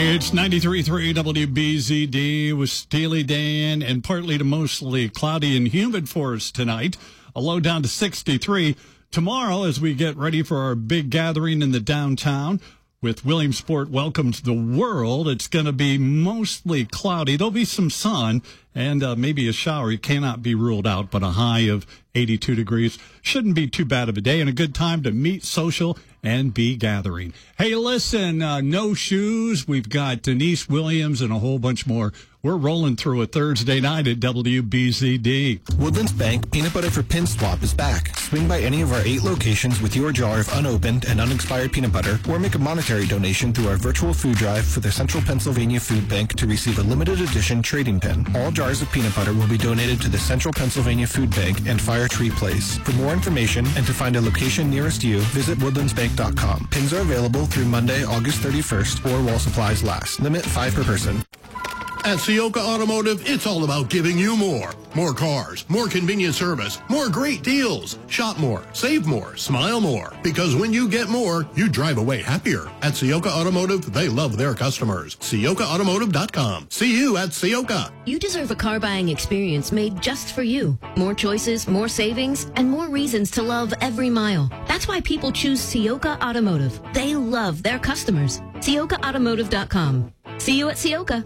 It's 93.3 WBZD with Steely Dan and partly to mostly cloudy and humid for us tonight. A low down to 63. Tomorrow, as we get ready for our big gathering in the downtown with Williamsport Welcome to the World, it's going to be mostly cloudy. There'll be some sun and maybe a shower. It cannot be ruled out, but a high of 82 degrees shouldn't be too bad of a day and a good time to meet, social, and be gathering. Hey, listen, no shoes. We've got Denise Williams and a whole bunch more. We're rolling through a Thursday night at WBZD. Woodlands Bank Peanut Butter for Pin Swap is back. Swing by any of our 8 locations with your jar of unopened and unexpired peanut butter, or make a monetary donation through our virtual food drive for the Central Pennsylvania Food Bank to receive a limited edition trading pin. All jars of peanut butter will be donated to the Central Pennsylvania Food Bank and Fire Tree Place. For more information and to find a location nearest you, visit woodlandsbank.com. Pins are available through Monday, August 31st, or while supplies last. Limit 5 per person. At Ciocca Automotive, it's all about giving you more. More cars, more convenient service, more great deals. Shop more, save more, smile more. Because when you get more, you drive away happier. At Ciocca Automotive, they love their customers. CioccaAutomotive.com. See you at Ciocca. You deserve a car buying experience made just for you. More choices, more savings, and more reasons to love every mile. That's why people choose Ciocca Automotive. They love their customers. CioccaAutomotive.com. See you at Ciocca.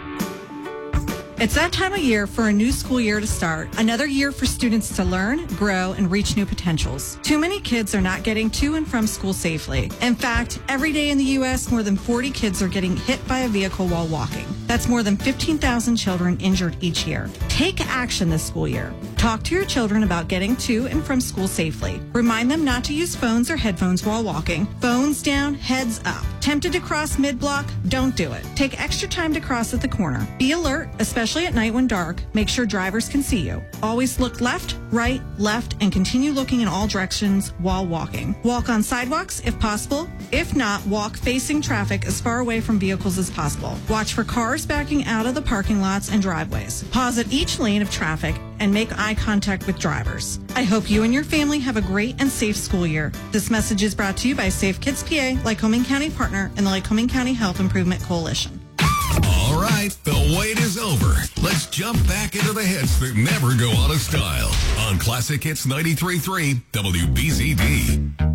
It's that time of year for a new school year to start. Another year for students to learn, grow, and reach new potentials. Too many kids are not getting to and from school safely. In fact, every day in the U.S., more than 40 kids are getting hit by a vehicle while walking. That's more than 15,000 children injured each year. Take action this school year. Talk to your children about getting to and from school safely. Remind them not to use phones or headphones while walking. Phones down, heads up. Tempted to cross mid-block? Don't do it. Take extra time to cross at the corner. Be alert, especially at night when dark. Make sure drivers can see you. Always look left, right, left, and continue looking in all directions while walking. Walk on sidewalks if possible. If not, walk facing traffic as far away from vehicles as possible. Watch for cars backing out of the parking lots and driveways. Pause at each lane of traffic and make eye contact with drivers. I hope you and your family have a great and safe school year. This message is brought to you by Safe Kids PA, Lycoming County Partner, and the Lycoming County Health Improvement Coalition. All right, the wait is over. Let's jump back into the hits that never go out of style on Classic Hits 93.3 WBZD.